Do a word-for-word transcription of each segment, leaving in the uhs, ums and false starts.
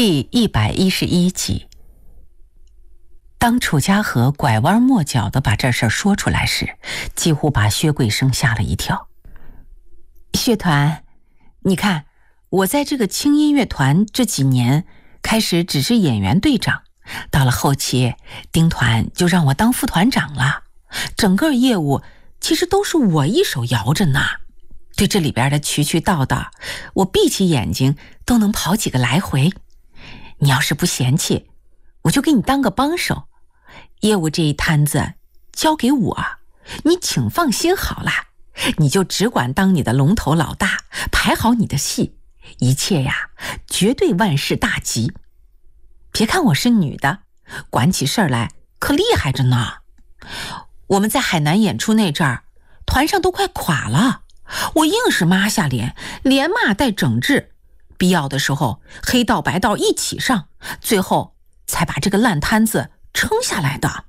第一百一十一集。当楚家河拐弯抹角地把这事儿说出来时，几乎把薛桂生吓了一跳。薛团，你看，我在这个轻音乐团这几年，开始只是演员队长，到了后期，丁团就让我当副团长了，整个业务其实都是我一手摇着呢。对这里边的渠渠道道，我闭起眼睛都能跑几个来回。你要是不嫌弃，我就给你当个帮手，业务这一摊子交给我，你请放心好了，你就只管当你的龙头老大，排好你的戏，一切呀绝对万事大吉。别看我是女的，管起事儿来可厉害着呢。我们在海南演出那阵儿，团上都快垮了，我硬是抹下脸，连骂带整治，必要的时候黑道白道一起上，最后才把这个烂摊子撑下来的。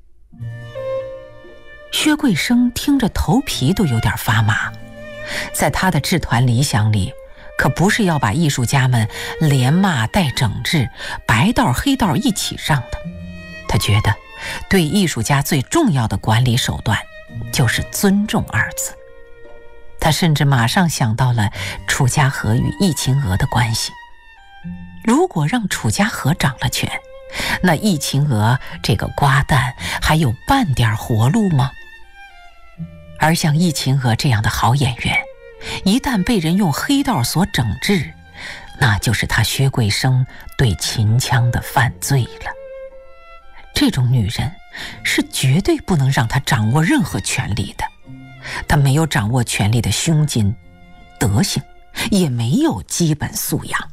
薛桂生听着头皮都有点发麻，在他的制团理想里，可不是要把艺术家们连骂带整治，白道黑道一起上的。他觉得对艺术家最重要的管理手段就是尊重二字。他甚至马上想到了楚家河与易秦娥的关系。如果让楚家河掌了权，那易秦娥这个瓜蛋还有半点活路吗？而像易秦娥这样的好演员，一旦被人用黑道所整治，那就是他薛桂生对秦腔的犯罪了。这种女人是绝对不能让她掌握任何权力的。她没有掌握权力的胸襟、德行，也没有基本素养。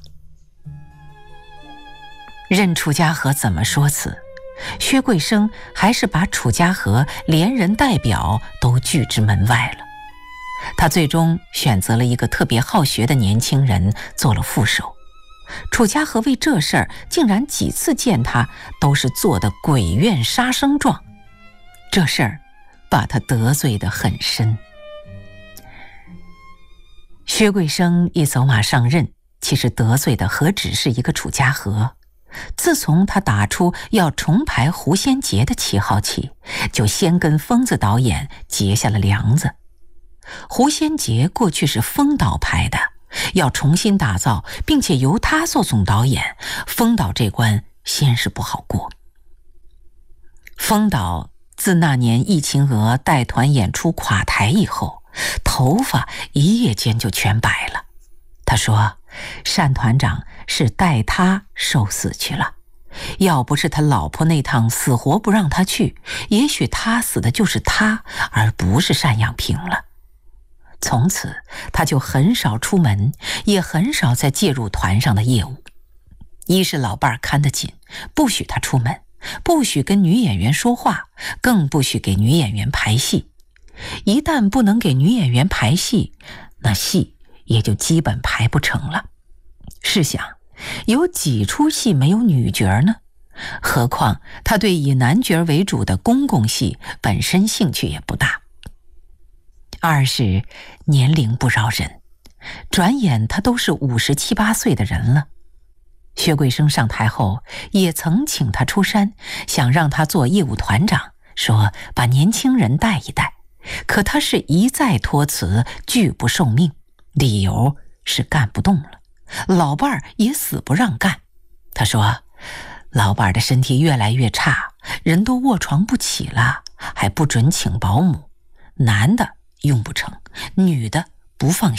任楚家河怎么说辞，薛桂生还是把楚家河连人代表都拒之门外了。他最终选择了一个特别好学的年轻人做了副手。楚家河为这事儿竟然几次见他都是做的鬼怨杀生状，这事儿把他得罪得很深。薛桂生一走马上任，其实得罪的何止是一个楚家河。自从他打出要重排胡先杰的旗号起，就先跟疯子导演结下了梁子。胡先杰过去是疯导拍的，要重新打造，并且由他做总导演，疯导这关先是不好过。疯导自那年易秦娥带团演出垮台以后，头发一夜间就全白了。他说单团长是带他受死去了，要不是他老婆那趟死活不让他去，也许他死的就是他，而不是单养平了。从此他就很少出门，也很少再介入团上的业务。一是老伴儿看得紧，不许他出门，不许跟女演员说话，更不许给女演员排戏。一旦不能给女演员排戏，那戏也就基本排不成了。试想，有几出戏没有女角呢？何况他对以男角为主的公共戏本身兴趣也不大。二是年龄不饶人，转眼他都是五十七八岁的人了。薛桂生上台后也曾请他出山，想让他做业务团长，说把年轻人带一带，可他是一再托辞，拒不受命，理由是干不动了，老伴儿也死不让干。他说老伴儿的身体越来越差，人都卧床不起了，还不准请保姆，男的用不成，女的不放